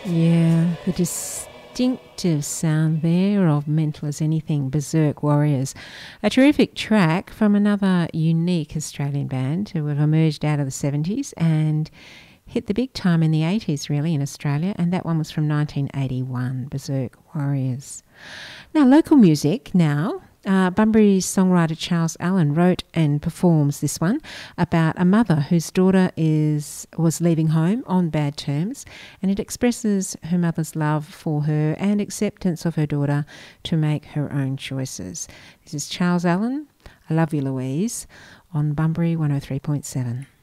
Yeah, the distinctive sound there of Mental as Anything, Berserk Warriors. A terrific track from another unique Australian band who have emerged out of the 70s and hit the big time in the 80s, really, in Australia, and that one was from 1981, Berserk Warriors. Now, local music now. Bunbury's songwriter Charles Allen wrote and performs this one about a mother whose daughter was leaving home on bad terms, and it expresses her mother's love for her and acceptance of her daughter to make her own choices. This is Charles Allen, I Love You Louise, on Bunbury 103.7.